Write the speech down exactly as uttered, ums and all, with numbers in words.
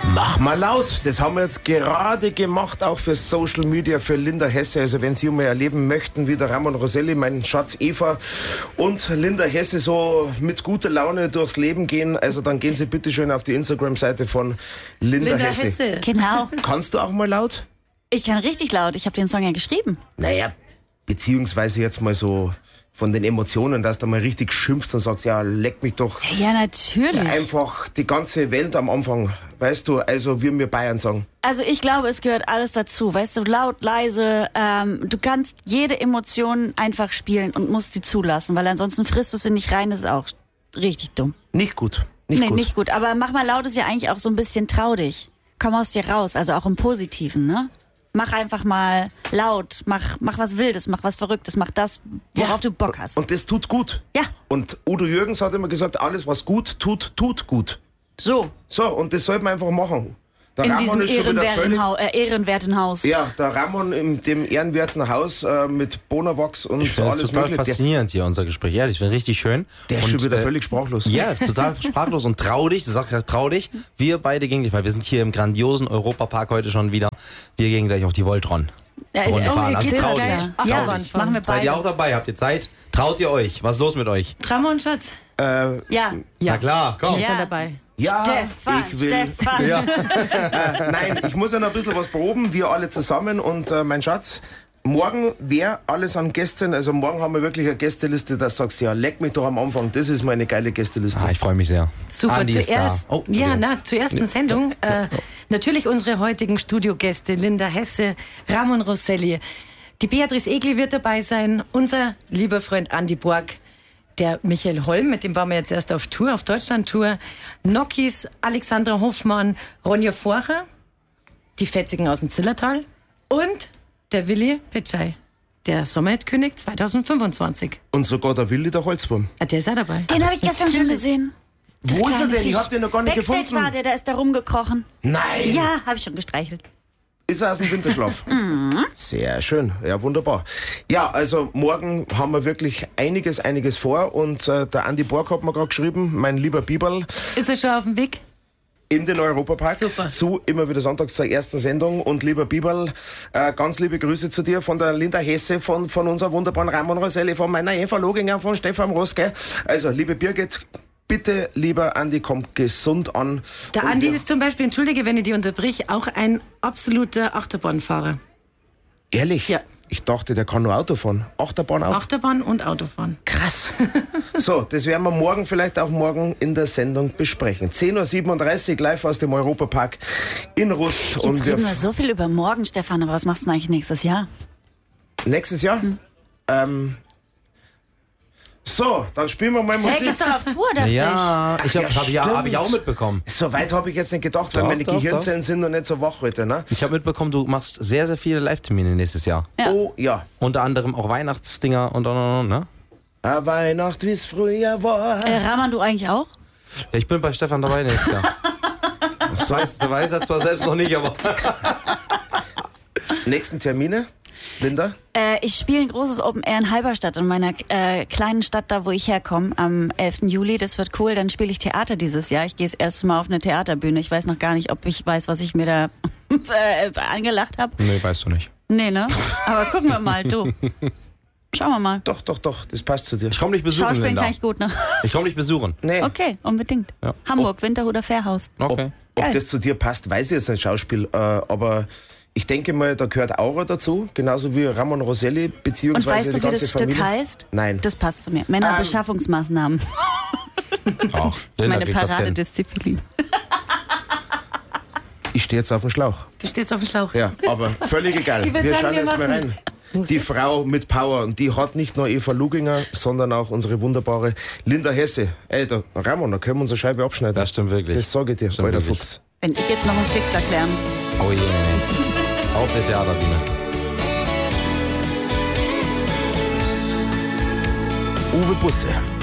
Mach mal laut. Das haben wir jetzt gerade gemacht, auch für Social Media, für Linda Hesse. Also wenn Sie mal erleben möchten, wie der Ramon Roselli, mein Schatz Eva und Linda Hesse so mit guter Laune durchs Leben gehen, also dann gehen Sie bitte schön auf die Instagram-Seite von Linda, Linda Hesse. Hesse. Genau. Kannst du auch mal laut? Ich kann richtig laut. Ich habe den Song ja geschrieben. Naja, beziehungsweise jetzt mal so von den Emotionen, dass du mal richtig schimpfst und sagst, ja, leck mich doch. Ja, natürlich. Einfach die ganze Welt am Anfang, weißt du, also wie wir Bayern sagen. Also ich glaube, es gehört alles dazu. Weißt du, laut, leise. Ähm, du kannst jede Emotion einfach spielen und musst sie zulassen, weil ansonsten frisst du sie nicht rein. Das ist auch richtig dumm. Nicht gut. Nicht nee, gut. nicht gut. Aber mach mal laut ist ja eigentlich auch so ein bisschen trau dich. Komm aus dir raus, also auch im Positiven, ne? Mach einfach mal laut, mach, mach was Wildes, mach was Verrücktes, mach das, worauf Ja. du Bock hast. Und das tut gut. Ja. Und Udo Jürgens hat immer gesagt, alles was gut tut, tut gut. So, So, und das sollte man einfach machen. Der in Ramon diesem ist schon wieder ehrenwerten, völlig... Hau- äh, ehrenwerten Haus. Ja, der Ramon in dem ehrenwerten Haus äh, mit Bonawachs und Ich finde es alles total mögliche. Der, faszinierend hier, unser Gespräch. Ehrlich, ich finde richtig schön. der ist Und, schon wieder äh, völlig sprachlos. Ja, total sprachlos und trau dich. Du sagst ja, trau dich. Wir beide gegen dich, weil wir sind hier im grandiosen Europapark heute schon wieder. Wir gehen gleich auf die Voltron. Ja, Runde oh, fahren. wir Also gehen trau da. dich. Ja, Trau dich. machen wir Seid ihr auch beide. dabei? Habt ihr Zeit? Traut ihr euch? Was ist los mit euch? Ramon, Schatz. Äh, Ja, Na klar, komm. Ist Ja. er dabei? ja, Stefan, ich will... Stefan. Ja. Äh, nein, ich muss ja noch ein bisschen was proben, wir alle zusammen und äh, mein Schatz, morgen wäre alles an Gästen, also morgen haben wir wirklich eine Gästeliste, da sagst du, ja, leck mich doch am Anfang, das ist meine geile Gästeliste. Ah, ich freue mich sehr. Super, Andi ist zuerst, da. Oh, ja, Entschuldigung. na, zur ersten Sendung. Äh, natürlich unsere heutigen Studiogäste, Linda Hesse, Ramon Roselli. Die Beatrice Egli wird dabei sein, unser lieber Freund Andi Borg, der Michael Holm, mit dem waren wir jetzt erst auf Tour, auf Deutschland-Tour, Nokis, Alexandra Hoffmann, Ronja Forcher, die Fetzigen aus dem Zillertal und der Willi Petschei, der Sommerhitkönig zwanzig fünfundzwanzig. Und sogar der Willi, der Holzwurm. Ah, der ist auch dabei. Den habe ich gestern schon gesehen. Das Wo ist er kleine denn? Ich Viech. hab den noch gar nicht Backstage gefunden. war der, der ist da rumgekrochen. Nein! Ja, habe ich schon gestreichelt. Ist er aus dem Winterschlaf? Sehr schön, ja wunderbar. Ja, also morgen haben wir wirklich einiges, einiges vor und äh, der Andi Borg hat mir gerade geschrieben, mein lieber Biberl, Ist er schon auf dem Weg? in den Europapark Super. zu, immer wieder sonntags zur ersten Sendung. Und lieber Biberl, äh, ganz liebe Grüße zu dir von der Linda Hesse, von, von unserem wunderbaren Ramon Roselli, von meiner Eva Loginger, von Stefan Roske. Also, liebe Birgit, bitte, lieber Andi, kommt gesund an. Der Und Andi wir- ist zum Beispiel, entschuldige, wenn ich die unterbrich, auch ein absoluter Achterbahnfahrer. Ehrlich? Ja. Ich dachte, der kann nur Auto fahren. Achterbahn auch? Achterbahn und Autofahren. Krass. So, das werden wir morgen, vielleicht auch morgen in der Sendung besprechen. zehn Uhr siebenunddreißig live aus dem Europapark in Rust. Jetzt Und wir reden wir so viel über morgen, Stefan, aber was machst du denn eigentlich nächstes Jahr? nächstes Jahr? Ähm, so, dann spielen wir mal Hey, Musik. gehst doch auf Tour, dachte Ja, ich habe ja, hab ja, hab ich auch stimmt. mitbekommen. So weit habe ich jetzt nicht gedacht, weil Doch, meine doch, Gehirnzellen sind noch nicht so wach heute. Ne? Ich habe mitbekommen, du machst sehr, sehr viele Live-Termine nächstes Jahr. Ja. Oh ja. Unter anderem auch Weihnachtsdinger und und und, ne? A Weihnacht, wie's früher war. ich. Äh, Rahman, du eigentlich auch? Ja, ich bin bei Stefan dabei nächstes Jahr. Das weiß, das weiß er zwar selbst noch nicht, aber... Nächsten Termine, Linda? Äh, ich spiele ein großes Open Air in Halberstadt, in meiner äh, kleinen Stadt, da wo ich herkomme, am elften Juli. Das wird cool. Dann spiele ich Theater dieses Jahr. Ich gehe das erste Mal auf eine Theaterbühne. Ich weiß noch gar nicht, ob ich weiß, was ich mir da äh, angelacht habe. Nee, weißt du nicht. Nee, ne? Aber gucken wir mal, du. Schauen wir mal. Doch, doch, doch, das passt zu dir. Ich komme dich besuchen, Schauspielen Linda. kann ich gut, ne? Ich komme dich besuchen. Nee, Okay, unbedingt. Ja. Hamburg, Winterhuder Fährhaus. Okay. ob Geil. das zu dir passt, weiß ich jetzt nicht, Schauspiel. Äh, aber ich denke mal, da gehört Aura dazu, genauso wie Ramon Roselli, Und beziehungsweise weißt die du, wie ganze das Familie. Stück heißt? Nein. Das passt zu mir. Männerbeschaffungsmaßnahmen. Auch. Das ist meine Paradedisziplin. Ich stehe jetzt auf dem Schlauch. Du stehst auf dem Schlauch. Ja, aber völlig egal. Ich würd Wir sagen, schauen wir jetzt mal machen rein. Die Frau mit Power. Und die hat nicht nur Eva Luginger, sondern auch unsere wunderbare Linda Hesse. Ey, da, Ramon, da können wir unsere Scheibe abschneiden. Das stimmt wirklich. Das sage ich dir, Stimmt alter wirklich. Fuchs. Wenn ich jetzt noch einen Flickflack lerne. Oh je, nee, nee. Auf der Theaterbühne. Uwe Busse.